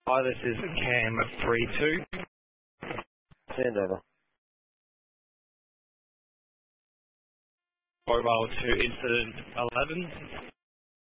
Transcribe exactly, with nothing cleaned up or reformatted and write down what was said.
Hi, this is Cam three two. Send over. Mobile to incident eleven.